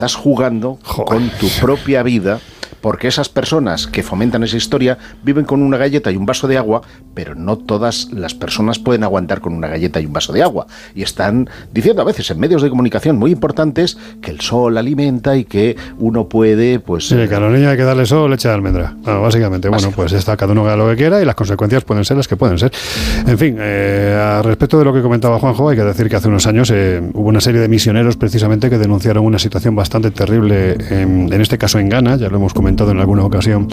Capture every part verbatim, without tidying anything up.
estás jugando Joder. con tu propia vida, porque esas personas que fomentan esa historia viven con una galleta y un vaso de agua, pero no todas las personas pueden aguantar con una galleta y un vaso de agua. Y están diciendo a veces en medios de comunicación muy importantes que el sol alimenta y que uno puede, pues... Sí, que a la niña hay que darle sol, leche de almendra. Bueno, básicamente, bueno, básicamente. Pues está, cada uno haga lo que quiera y las consecuencias pueden ser las que pueden ser. En fin, eh, a respecto de lo que comentaba Juanjo, hay que decir que hace unos años eh, hubo una serie de misioneros precisamente que denunciaron una situación bastante terrible, en, en este caso en Ghana, ya lo hemos comentado en alguna ocasión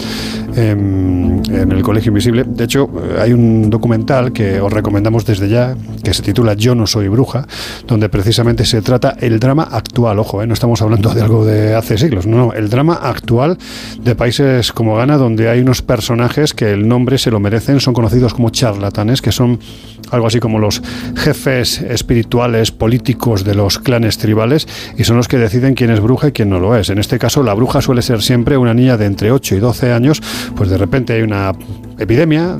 en, en el Colegio Invisible. De hecho, hay un documental que os recomendamos desde ya, que se titula Yo no soy bruja, donde precisamente se trata el drama actual. Ojo, ¿eh? No estamos hablando de algo de hace siglos, no, no, el drama actual de países como Ghana, donde hay unos personajes que el nombre se lo merecen, son conocidos como charlatanes, que son algo así como los jefes espirituales políticos de los clanes tribales, y son los que deciden quién es bruja y quién no lo es. En este caso, la bruja suele ser siempre una niña de entre ocho y doce años, pues de repente hay una epidemia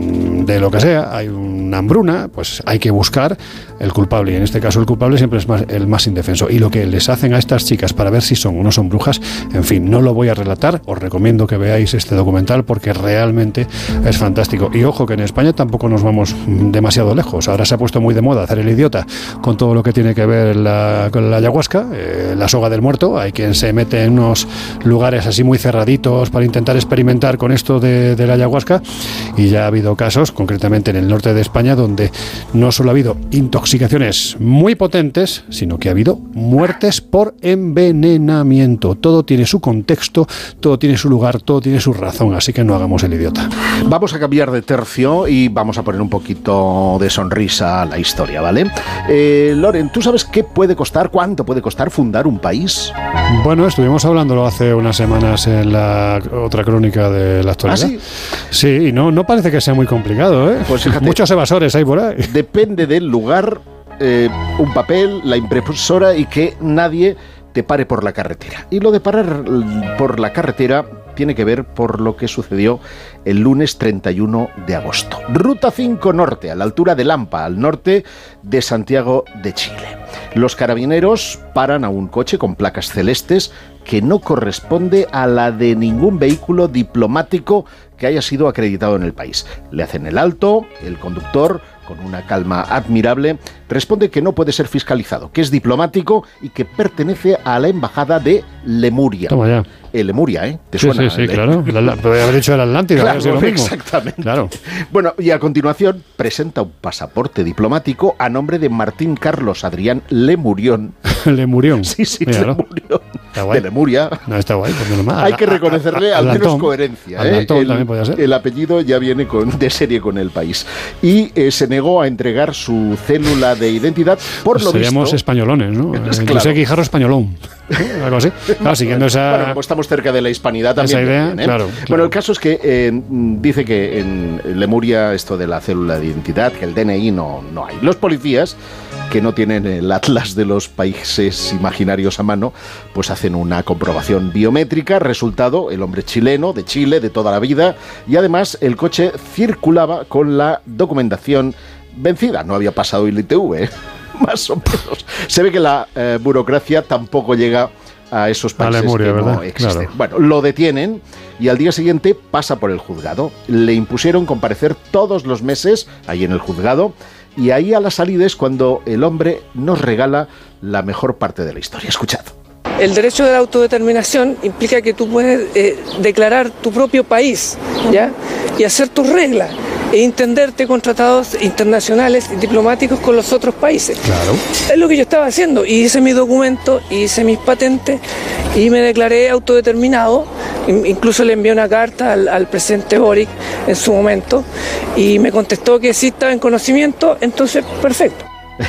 de lo que sea, hay una hambruna, pues hay que buscar el culpable, y en este caso el culpable siempre es más, el más indefenso. Y lo que les hacen a estas chicas para ver si son o no son brujas, en fin, no lo voy a relatar, os recomiendo que veáis este documental porque realmente es fantástico. Y ojo que en España tampoco nos vamos demasiado lejos. Ahora se ha puesto muy de moda hacer el idiota con todo lo que tiene que ver la, con la ayahuasca, eh, la soga del muerto. Hay quien se mete en unos lugares así muy cerraditos para intentar experimentar con esto de, de la ayahuasca, y ya ha habido casos, concretamente en el norte de España, donde no solo ha habido intoxicaciones muy potentes, sino que ha habido muertes por envenenamiento. Todo tiene su contexto, todo tiene su lugar, todo tiene su razón, así que no hagamos el idiota. Vamos a cambiar de tercio y vamos a poner un poquito de sonrisa a la historia, ¿vale? Eh, Loren, ¿tú sabes qué puede costar, cuánto puede costar fundar un país? Bueno, estuvimos hablándolo hace unas semanas en la otra crónica de la actualidad. ¿Ah, sí? Sí, y no, no parece que sea muy complicado, ¿eh? Pues fíjate, muchos evasores hay por ahí. Depende del lugar, eh, un papel, la impresora y que nadie te pare por la carretera. Y lo de parar por la carretera tiene que ver por lo que sucedió el lunes treinta y uno de agosto. Ruta cinco Norte, a la altura de Lampa, al norte de Santiago de Chile. Los carabineros paran a un coche con placas celestes que no corresponde a la de ningún vehículo diplomático que haya sido acreditado en el país. Le hacen el alto, el conductor, con una calma admirable, responde que no puede ser fiscalizado, que es diplomático y que pertenece a la embajada de Lemuria. Toma ya. El Lemuria, ¿eh? ¿Te sí, suena? Sí, sí, claro. Podría haber dicho el Atlántida. Claro, lo mismo. Exactamente. Claro. Bueno, y a continuación presenta un pasaporte diplomático a nombre de Martín Carlos Adrián Lemurión. ¿Lemurión? Sí, sí, Míralo. Lemurión. Está guay. De Lemuria. No, está guay. Pues menos mal. Hay que reconocerle a, a, a, al menos Atlantón. coherencia. ¿eh? Atlantón el, también podía ser. El apellido ya viene con, de serie con el país. Y eh, se negó a entregar su célula de identidad por pues lo seríamos visto. españolones, ¿no? Es José claro. Guijarro españolón. Algo así. Claro, siguiendo esa... Bueno, como estamos cerca de la hispanidad también. Esa idea, bien, ¿eh? claro, claro. Bueno, el caso es que eh, dice que en Lemuria esto de la célula de identidad, que el D N I no, no hay. Los policías, que no tienen el atlas de los países imaginarios a mano, pues hacen una comprobación biométrica. Resultado, el hombre chileno, de Chile, de toda la vida, y además el coche circulaba con la documentación vencida. No había pasado el I T V, ¿eh? Más o menos. Se ve que la eh, burocracia tampoco llega a esos países a Lemuria, que no ¿verdad? existen. Claro. Bueno, lo detienen y al día siguiente pasa por el juzgado. Le impusieron comparecer todos los meses ahí en el juzgado, y ahí a la salida es cuando el hombre nos regala la mejor parte de la historia. Escuchad. El derecho de la autodeterminación implica que tú puedes eh, declarar tu propio país, ¿ya? Y hacer tus reglas e entenderte con tratados internacionales y diplomáticos con los otros países. Claro. Es lo que yo estaba haciendo. Y hice mi documento, hice mis patentes y me declaré autodeterminado. Incluso le envié una carta al, al presidente Boric en su momento y me contestó que sí estaba en conocimiento, entonces perfecto.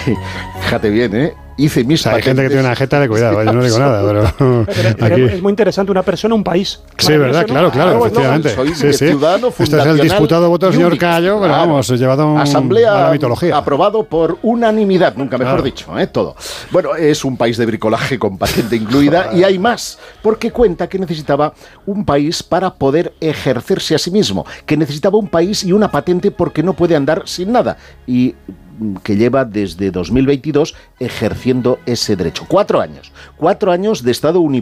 Fíjate bien, ¿eh? Hice mis o sea, hay patentes. gente que tiene una jeta de cuidado, yo no digo nada, pero, pero, pero aquí... es muy interesante, una persona, un país. Sí, verdad, ¿no? claro, claro, Claro, efectivamente. no, soy sí, sí. ciudadano Este es fundacional el disputado voto del y señor único. Cayo, pero Claro. vamos, llevado un, Asamblea a la mitología. aprobado por unanimidad, nunca mejor Claro. dicho, ¿eh? Todo. Bueno, es un país de bricolaje con patente incluida y hay más, porque cuenta que necesitaba un país para poder ejercerse a sí mismo, que necesitaba un país y una patente porque no puede andar sin nada, y que lleva desde dos mil veintidós ejerciendo ese derecho. Cuatro años. Cuatro años de estado unipolar